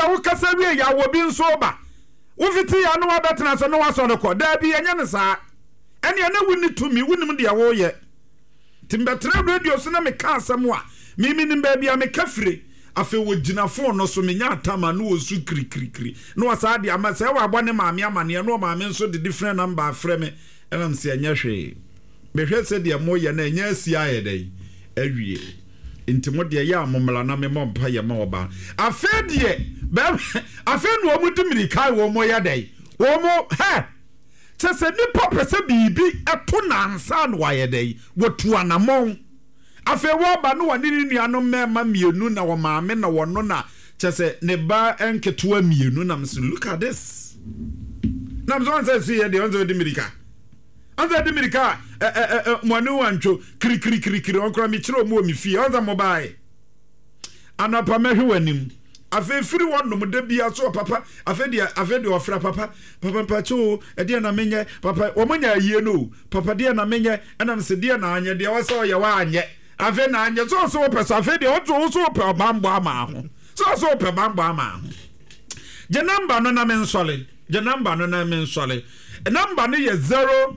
sɛ wo kasa wie ya wo bi nso ba wo fiti ya no wabetena so no waso no ko da bi enye ne saa ene na wuni to mi wunim de wo ye timbetre radio so na me ka asem a mimi nim ba bia me kafire afi wo gina phone no so me nya atama no wo su krikri no wasa de ama se wa bone maame amane no maame nso de different number afre me enam se anya hwe be hwe se de mo ye na anya asia ye dai awie intimo de ya amomla na me mompa ye ma oba afi de afi no mu dimiri kai wo mo ya dai wo mo he chese nipa pese bibi eto nansa no wa ye dai wo tu anamon afi wo ba no wani ni nuano mema mienu na wo maame na wo no na chese ne ba enketo mienu na mse look at this na mzo say see de onzo de mirika onzo de mirika mwanu wancho kri onkra mi chiro mu mi fie onzo mobile anapa mehwe wanim afi firi wonnom de bia so papa afi de ofra papa pacho e de na menye papa wo manya yie no papa de na menye enam se de na anye de wo so ye wa anye afi na anye so pesa afi de o so pe bambo ama ho so pe bambo ama ho je number no na men sole je number no na men sole number no ye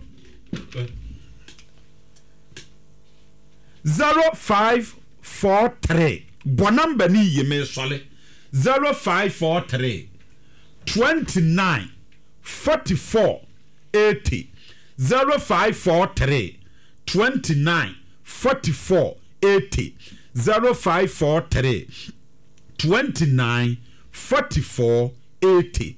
0543 bo number ni ye men sole 0543 29 44 80 0543 29 44 80 0543 29 44 80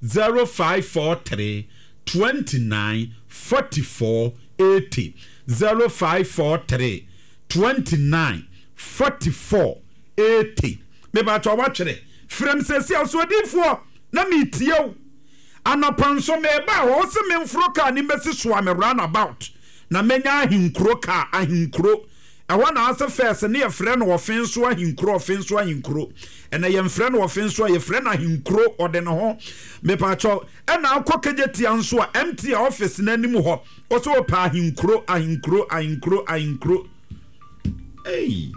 0543 29 44 80 0543 29 44 80 me ba to watchere frem sesi asodifo na metieu anapanso me ba wo se me mfroka ni mesi so me run about na menya ahinkro ka ahinkro ewa na ase first ne ye frɛ no ofenso ahinkro ena ye frɛ no ofenso ye frɛ na ahinkro ode ne ho me pa cho ena akokegeti anso a empty office na nim ho o so pa ahinkro hey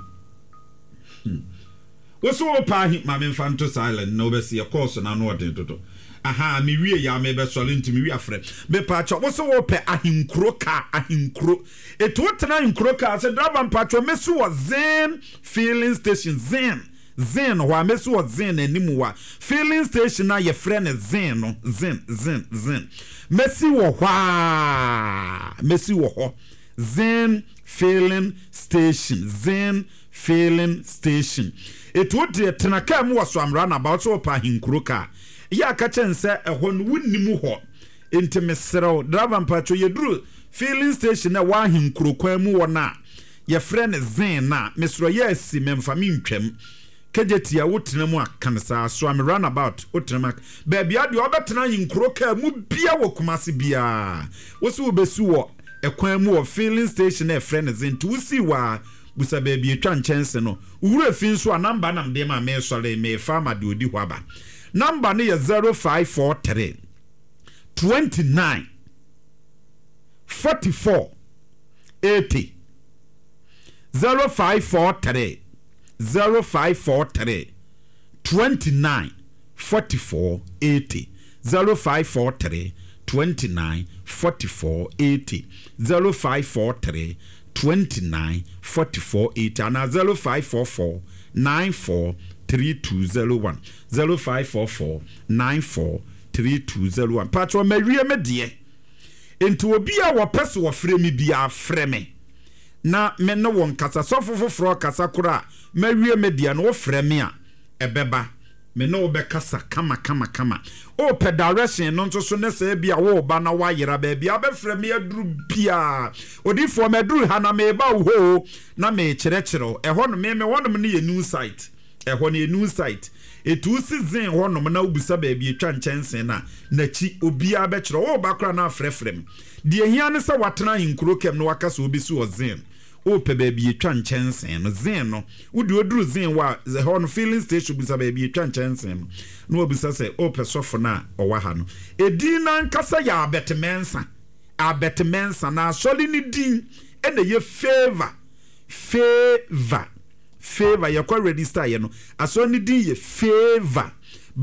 woso pa ma me fanto silent no be se course na no ode toto aha me wie ya me be sole ntimi wi afre me pa cho woso wo pe ahinkro eto tena ahinkro ka se driver pa cho me so zen filling station zen wa me so zen animu wa filling station na ye frɛ ne zen no zen mesi wo ho zen filling station eto de tena ka mu waso amra na about so pa ahinkro ka ya ka chense ehɔ no wunnimu hɔ intimesero driver mpacho yeduru filling station na wa ahinkro kwan mu wɔ na ye frɛ ne zen na mesro yesi memfa mi ntwam kejetia wotena mu akansa so am run about wotena baby ade obetena ahinkro ka mu bia wɔ kumase bia wosu obesu wɔ ekwan mu wɔ filling station na frɛ ne zen tu si wa busa baby etwa nchense no wura fin so a number nam de ma me sole me farmer de odi hɔ aba number ne 0543 29 44 80 0543 29 44 80 0543 29 44 80 0543 29 44 80 and 0544 94 3201 0544 94 3201 patro mawie me de enti obi a wo pese wo frɛ me bia frɛ me na me ne won kasa sofofoforo kasa kora mawie me de no wo frɛ me a ebeba me no be kasa kama o pe direction no nso so ne se bia wo ba na wa yera ba bia be frɛ me aduru bia odifo me aduru ha na me ba wo na me kyerɛkyerɛ ɛhɔ no me wonom ne ye new site ɛhɔ ne new site etu season wonom na obusa ba bia twa nchensen na chi obia be kyerɛ wo ba kora na frɛfrɛm de ehia ne sɛ watena hinkro kem no wakasa obi so ozin o pe ba bia twa nchensen no zin no wodi oduru zin wa ɛhɔ no filling station busa ba bia twa nchensen no obusa sɛ o pe sofo na ɔwa ha no edi na nkasa ya abetemensa na soli ni din ene ye favor ye kwa register ye no aso ni din ye favor